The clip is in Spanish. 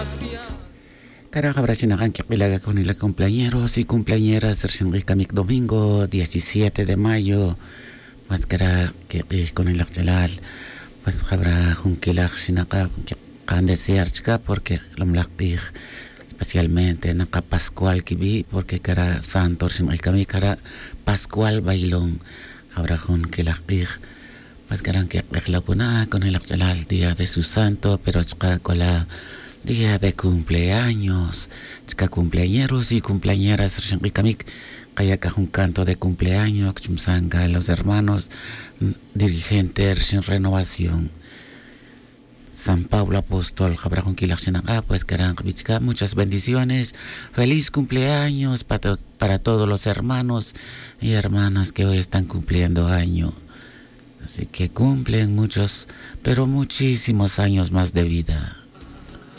Cara kabrachinakan kipilaga con los compañeros y compañeras Kamik domingo 17 de mayo. Pues cara que con el actual pues cabra junkilak shinaka kan desearchka porque lomlaktig especialmente naka Pascual kibi porque cara santo Kamik cara Pascual bailón cabra junkilaktig pues cara que la puna con el actual día de su santo pero chka kola día de cumpleaños, chica cumpleañeros y cumpleañeras, Kamik, kaya ka un canto de cumpleaños, chumsanga, los hermanos, dirigentes en renovación. San Pablo Apóstol, Jabrajón Kilachinaga, pues Karan Bichka, muchas bendiciones, feliz cumpleaños para todos los hermanos y hermanas que hoy están cumpliendo año. Así que cumplen muchos, pero muchísimos años más de vida.